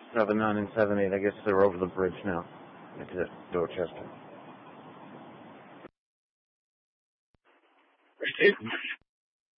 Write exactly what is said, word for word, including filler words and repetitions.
seven nine and seven eight. I guess they're over the bridge now into Dorchester.